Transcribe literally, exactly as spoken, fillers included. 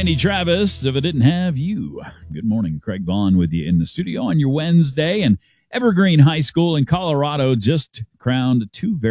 Randy Travis, if I didn't have you. Good morning, Craig Vaughn with you in the studio on your Wednesday. And Evergreen High School in Colorado just crowned two very